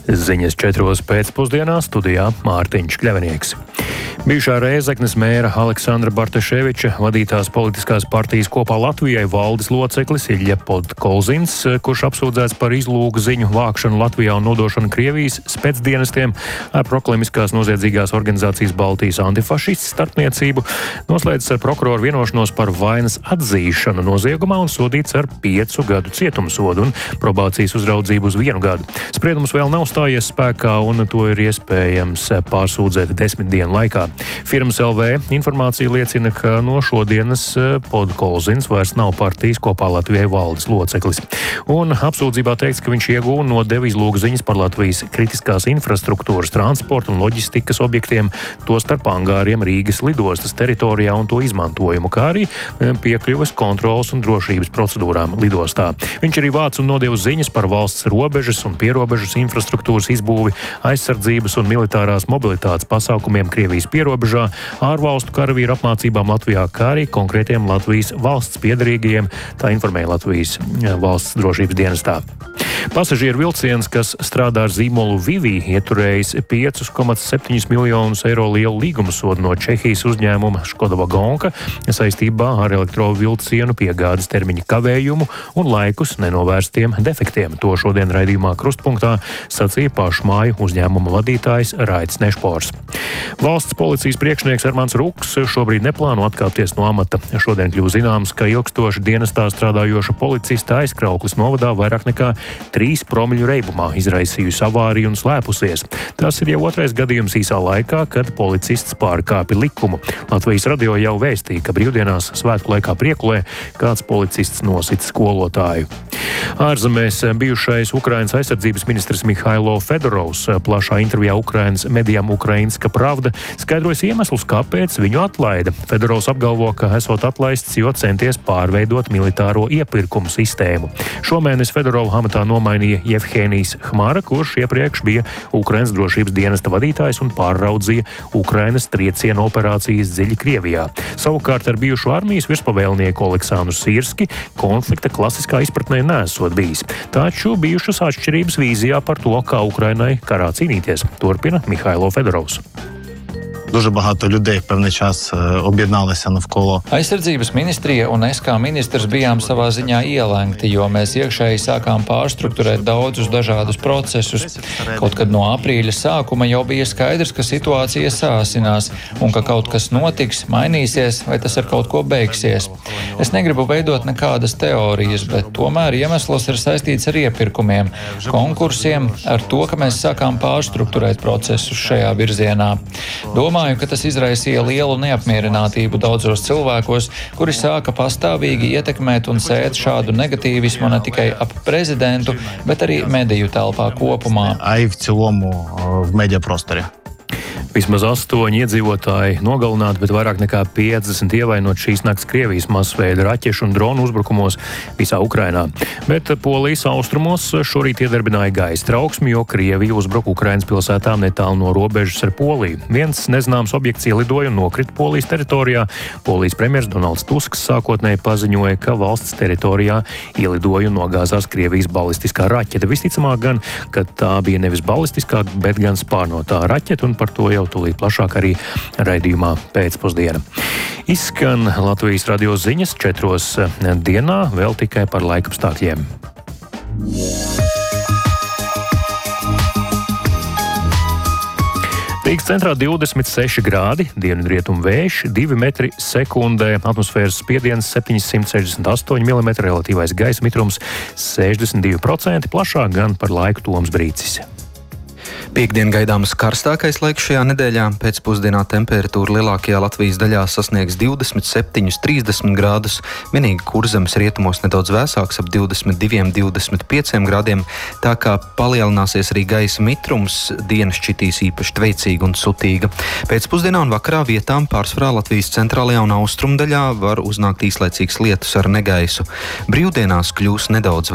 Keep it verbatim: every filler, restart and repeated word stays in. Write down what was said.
Ziņas četros pēcpusdienā studijā Mārtiņš Kļavinieks. Bijušā Rēzeknes mēra Aleksandra Bartaševiča vadītās politiskās partijas Kopā Latvijai valdes loceklis Ilja Podkolzins, kurš apsūdzēts par izlūgu ziņu vākšanu Latvijā un nodošanu Krievijas specdienestiem ar proklimiskās noziedzīgās organizācijas Baltijas antifašists starpniecību, noslēdzis ar prokuroru vienošanos par vainas atzīšanu noziegumā un sodīts ar piecu gadu cietumsodu un probācijas uzraudzību uz vienu gadu. Spriedums vēl nav stājies spēkā un to ir iespējams pārsūdzēt desmit dienu laikā. Firmas L V informācija liecina, ka no šodienas Podkolzins vairs nav partijas Kopā Latvijai valdes loceklis. Un apsūdzībā teikts, ka viņš iegūna no deva izlūgu ziņas par Latvijas kritiskās infrastruktūras, transporta un loģistikas objektiem, tostarp angāriem Rīgas lidostas teritorijā un to izmantojumu, kā arī piekļuves kontrolas un drošības procedūrām lidostā. Viņš arī vāc un nodeva ziņas par valsts robežas un pierobežas infrastruktūras izbūvi, aizsardzības un militārās mobilitātes pasākumiem Krievijas pierobežā, ārvalstu karavīru apmācībām Latvijā, kā arī konkrētiem Latvijas valsts piederīgajiem, tā informēja Latvijas valsts drošības dienestā. Pasažieru vilciens, kas strādā ar zīmolu Vivi, ieturējis pieci komats septiņi miljonus eiro lielu līguma sodu no Čehijas uzņēmuma Škoda Vagonka saistībā ar elektrovilcienu piegādes termiņa kavējumu un laikus nenovērstiem defektiem. To šodien raidījumā Krustpunktā sacīja pašmāju uzņēmuma vadītājs Raits Nešpors. Valsts policijas priekšnieks Armands Ruks šobrīd neplāno atkāpties no amata. Šodien kļūst zināms, ka ilgstoši dienestā strādājoša policista aizkrauklis novadā vairāk nekā trīs promiļu reibumā izraisījusi avāriju un slēpusies. Tas ir jau otrais gadījums īsā laikā, kad policists pārkāpja likumu. Latvijas radio jau vēstīja, ka brīvdienās svētku laikā Priekulē kāds policists nosita skolotāju. Ārzemēs bijušais Ukrainas aizsardzības ministrs Mihailo Fedorovs plašā intervijā Ukrainas medijām Ukrainska Pravda skaidrojas iemeslus, kāpēc viņu atlaida. Fedorovs apgalvo, ka esot atlaists, jo centies pārveidot militāro iepirkumu sistēmu. Šomēnes Fedorovu amatā nomainīja Jevhenijs Hmara, kurš iepriekš bija Ukrainas drošības dienesta vadītājs un pārraudzīja Ukrainas triecienu operācijas dziļi Krievijā. Savukārt ar bijušo armijas virspavēlnieku Oleksandru Sirski konflikta klasiskā izpratnē nesot bijis. Taču bijušas atšķirības vīzijā par to, kā Ukrainai karā cīnīties, turpina Mihailo Fedorovs. Дуже багато людей в певний час об'єдналися навколо. Aizsardzības ministrija un es kā ministrs bijām savā ziņā ielēgti, jo mēs iekšēji sākām pārstrukturēt daudzus dažādus procesus. Kaut kad no aprīļa sākuma jau bija skaidrs, ka situācija sāsinās un ka kaut kas notiks, mainīsies vai tas ar kaut ko beigsies. Es negribu veidot nekādas teorijas, bet tomēr iemesls ir saistīts ar iepirkumiem, konkursiem, ar to, ka mēs sākām pārstrukturēt procesus šajā virzienā. Domāju, ka tas izraisīja lielu neapmierinātību daudzos cilvēkos, kuri sāka pastāvīgi ietekmēt un sēt šādu negatīvismu ne tikai ap prezidentu, bet arī mediju telpā kopumā. А й в цілому в медіапросторі. Vismaz astoņi iedzīvotāji nogalināti, bet vairāk nekā piecdesmit ievainot šīs nakts Krievijas masveida raķešu un dronu uzbrukumos visā Ukrainā. Bet Polijas austrumos šorīt iedarbināja gaisa trauksmi, jo Krievija uzbruka Ukrainas pilsētām netālu no robežas ar Poliju. Viens nezināms objekts ielidoja un nokrita Polijas teritorijā. Polijas premjers Donalds Tusks sākotnēji paziņoja, ka valsts teritorijā ielidoja un nogāzās Krievijas balistiskā raķete. Visticamāk gan, ka tā bija nevis balistiskā, bet gan spārnotā raķete, un par to jau tūlīt plašāk arī raidījumā pēcpusdiena. Izskan Latvijas radio ziņas četros dienā, vēl tikai par laikapstākļiem. Rīgas centrā divdesmit seši grādi, dienvidrietumu vējš, divi metri sekundē, atmosfēras spiediens septiņsimt sešdesmit astoņi milimetri, relatīvais gaisa mitrums sešdesmit divi procenti, plašāk gan par laiku Toms Brīcis. Piektdien gaidāms karstākais laiks šajā nedēļā. Pēcpusdienā temperatūra lielākajā Latvijas daļā sasniegs divdesmit septiņi līdz trīsdesmit grādus, vienīgi Kurzemes rietumos nedaudz vēsāks ap divdesmit divi līdz divdesmit pieci grādiem, tā kā palielināsies arī gaisa mitrums, diena šķitīs īpaši tveicīga un sutīga. Pēcpusdienā un vakarā vietām pārsvarā Latvijas centrālajā un austrumu daļā var uznākt īslaicīgs lietus ar negaisu. Brīvdienās kļūs nedaudz